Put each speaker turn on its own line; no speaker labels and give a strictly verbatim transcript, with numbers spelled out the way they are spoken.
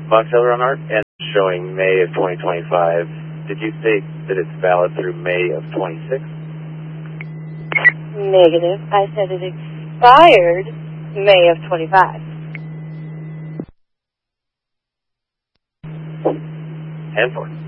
Fox Hill Renard, and showing May of twenty twenty-five. Did you state that it's valid through May of twenty-six?
Negative. I said it expired May of twenty-five.
ten four.